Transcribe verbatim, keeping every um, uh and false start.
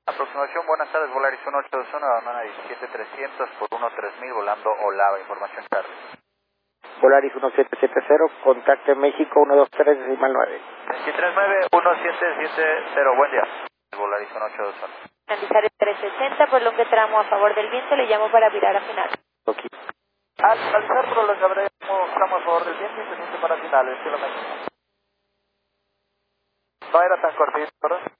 Aproximación, buenas tardes, Volaris uno ocho dos uno, Bandana diecisiete trescientos por uno tres mil, volando Olava, información tarde. Volaris uno siete siete cero, contacto en México uno dos tres decimal nueve. veintitrés nueve uno siete siete cero, buen día. Volaris uno ocho dos uno. Analizar el trescientos sesenta, prolongue tramo a favor del viento, le llamo para virar a final. Ok. Al finalizar, prolongaremos tramo a favor del viento y pendiente para finales, kilómetros. No era tan cortito, ¿verdad?